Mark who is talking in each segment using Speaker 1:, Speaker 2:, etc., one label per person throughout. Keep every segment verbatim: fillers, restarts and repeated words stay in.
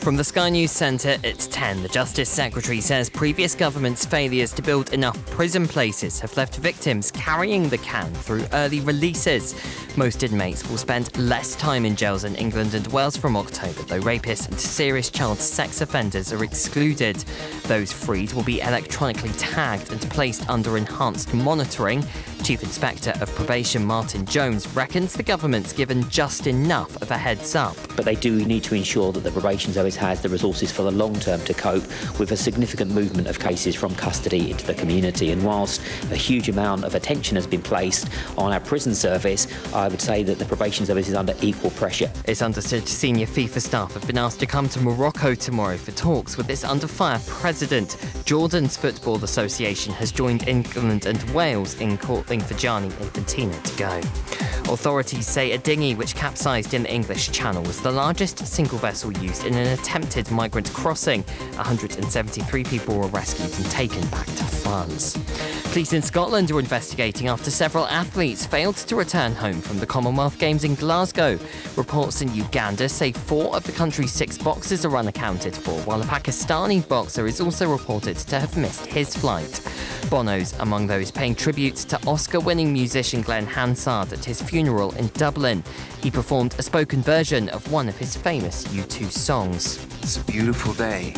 Speaker 1: From the Sky News Centre, it's ten. The Justice Secretary says previous governments' failures to build enough prison places have left victims carrying the can through early releases. Most inmates will spend less time in jails in England and Wales from October, though rapists and serious child sex offenders are excluded. Those freed will be electronically tagged and placed under enhanced monitoring. Chief Inspector of Probation Martin Jones reckons the government's given just enough of a heads up.
Speaker 2: But they do need to ensure that the probation service has the resources for the long term to cope with a significant movement of cases from custody into the community. And whilst a huge amount of attention has been placed on our prison service, I would say that the probation service is under equal pressure.
Speaker 1: It's understood senior FIFA staff have been asked to come to Morocco tomorrow for talks with its under-fire president. Jordan's Football Association has joined England and Wales in calling for Gianni Infantino to go. Authorities say a dinghy which capsized in the English Channel was the largest single vessel used in an attempted migrant crossing. one hundred seventy-three people were rescued and taken back to France. Police in Scotland are investigating after several athletes failed to return home from the Commonwealth Games in Glasgow. Reports in Uganda say four of the country's six boxers are unaccounted for, while a Pakistani boxer is also reported to have missed his flight. Bono's among those paying tribute to Oscar-winning musician Glenn Hansard at his funeral in Dublin. He performed a spoken version of one of his famous U two songs.
Speaker 3: It's a beautiful day.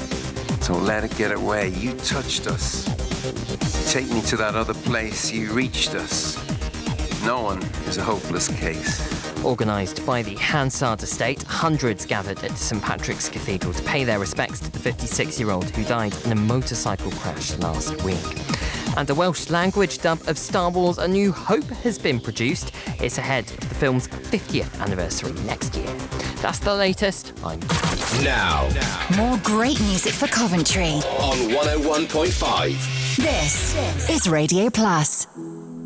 Speaker 3: Don't let it get away. You touched us. Take me to that other place. You reached us. No one is a hopeless case.
Speaker 1: Organised by the Hansard estate, hundreds gathered at St Patrick's Cathedral to pay their respects to the fifty-six-year-old who died in a motorcycle crash last week. And the Welsh language dub of Star Wars A New Hope has been produced. It's ahead of the film's fiftieth anniversary next year. That's the latest. I'm
Speaker 4: Now.
Speaker 5: More great music for Coventry
Speaker 4: On one oh one point five.
Speaker 5: This is Radio Plus.